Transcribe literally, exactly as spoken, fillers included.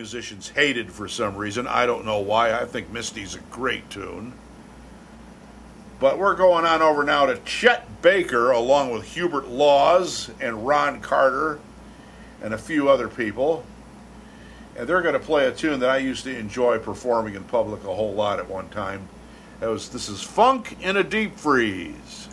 musicians hated for some reason. I don't know why. I think Misty's a great tune. But we're going on over now to Chet Baker, along with Hubert Laws and Ron Carter and a few other people. And they're going to play a tune that I used to enjoy performing in public a whole lot at one time. That was, this is Funk in a Deep Freeze.